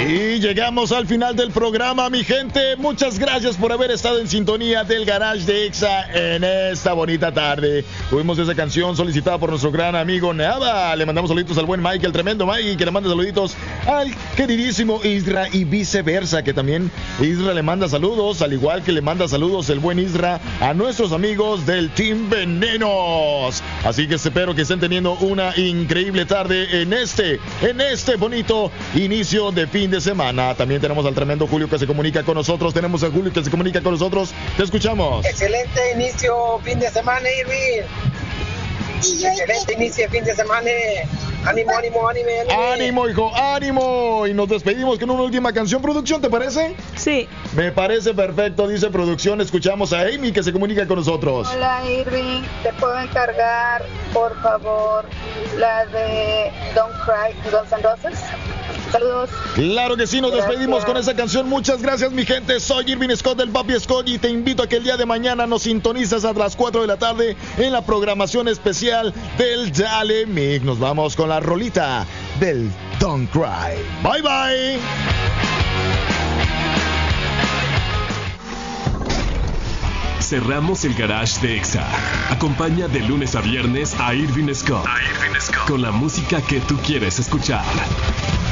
Y llegamos al final del programa, mi gente. Muchas gracias por haber estado en sintonía del Garage de Exa en esta bonita tarde. Tuvimos esa canción solicitada por nuestro gran amigo Nava. Le mandamos saluditos al buen Mike, el tremendo Mike, que le manda saluditos al queridísimo Isra y viceversa, que también Isra le manda saludos, al igual que le manda saludos el buen Isra a nuestros amigos del Team Venenos. Así que espero que estén teniendo una increíble tarde en este bonito inicio de fin de semana. También tenemos al tremendo Julio que se comunica con nosotros. Tenemos a Julio que se comunica con nosotros. Te escuchamos. Excelente inicio fin de semana, Irving. Excelente inicio de fin de semana. Ánimo. Ánimo, hijo, ánimo. Y nos despedimos con una última canción. ¿Producción, te parece? Sí. Me parece perfecto, dice producción. Escuchamos a Amy que se comunica con nosotros. Hola, Irving. ¿Te puedo encargar, por favor, la de Don't Cry, Guns N' Roses? Saludos. Claro que sí, nos despedimos con esa canción. Muchas gracias, mi gente. Soy Irving Scott del Papi Scott y te invito a que el día de mañana nos sintonices a las 4 de la tarde en la programación especial del Dale Mic. Nos vamos con la rolita del Don't Cry. Bye, bye. Cerramos el Garage de Exa. Acompaña de lunes a viernes a Irving Scott con la música que tú quieres escuchar.